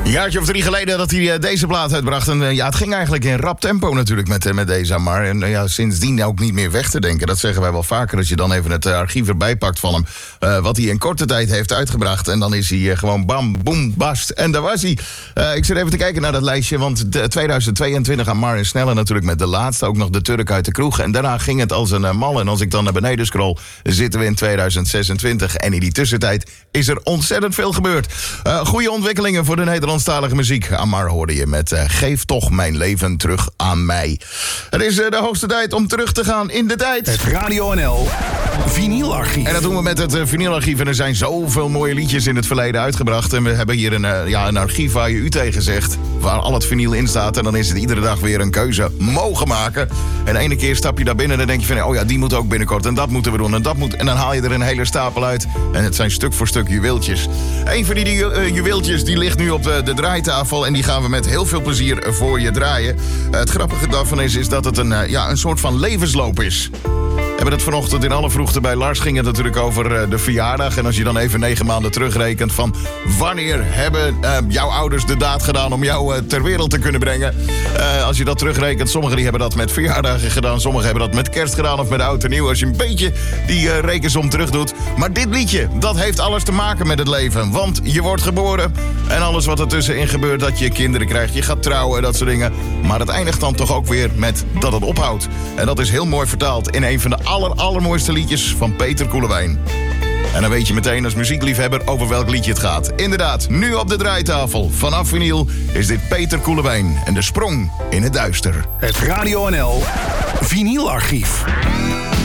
Een jaartje of 3 geleden dat hij deze plaat uitbracht. En het ging eigenlijk in rap tempo natuurlijk met deze Amar. En sindsdien ook niet meer weg te denken. Dat zeggen wij wel vaker als je dan even het archief erbij pakt van hem. Wat hij in korte tijd heeft uitgebracht. En dan is hij gewoon bam, boem, bast. En daar was hij. Ik zit even te kijken naar dat lijstje. Want 2022 Amar is sneller natuurlijk met de laatste. Ook nog de Turk uit de kroeg. En daarna ging het als een mal. En als ik dan naar beneden scroll, zitten we in 2026. En in die tussentijd is er ontzettend veel gebeurd. Goede ontwikkelingen voor de Nederlandstalige muziek. Amar hoorde je met Geef toch mijn leven terug aan mij. Het is de hoogste tijd om terug te gaan in de tijd. Het Radio NL Vinylarchief. En dat doen we met het vinylarchief. En er zijn zoveel mooie liedjes in het verleden uitgebracht. En we hebben hier een archief waar je u tegen zegt. Waar al het vinyl in staat. En dan is het iedere dag weer een keuze mogen maken. En de ene keer stap je daar binnen en dan denk je van... oh ja, die moet ook binnenkort en dat moeten we doen en dat moet... En dan haal je er een hele stapel uit. En het zijn stuk voor stuk juweeltjes. Een van die juweeltjes die ligt nu op de draaitafel. En die gaan we met heel veel plezier voor je draaien. Het grappige daarvan is dat het een soort van levensloop is. We hebben het vanochtend in alle vroegte bij Lars ging het natuurlijk over de verjaardag. En als je dan even 9 maanden terugrekent van... wanneer hebben jouw ouders de daad gedaan om jou ter wereld te kunnen brengen? Als je dat terugrekent, sommigen die hebben dat met verjaardagen gedaan. Sommigen hebben dat met kerst gedaan of met oud en nieuw. Als je een beetje die rekensom terug doet. Maar dit liedje, dat heeft alles te maken met het leven. Want je wordt geboren en alles wat ertussenin gebeurt... dat je kinderen krijgt, je gaat trouwen en dat soort dingen. Maar het eindigt dan toch ook weer met dat het ophoudt. En dat is heel mooi vertaald in een van de allermooiste liedjes van Peter Koelewijn. En dan weet je meteen als muziekliefhebber over welk liedje het gaat. Inderdaad, nu op de draaitafel vanaf vinyl is dit Peter Koelewijn en de sprong in het duister. Het Radio NL Vinylarchief.